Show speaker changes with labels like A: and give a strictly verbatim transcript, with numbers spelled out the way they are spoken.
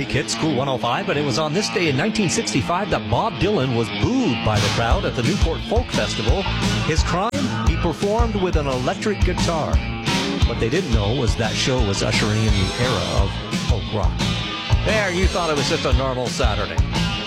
A: classic hits, Cool one oh five, but it was on this day in nineteen sixty-five that Bob Dylan was booed by the crowd at the Newport Folk Festival. His crime? He performed with an electric guitar. What they didn't know was that show was ushering in the era of folk rock. There, you thought it was just a normal Saturday.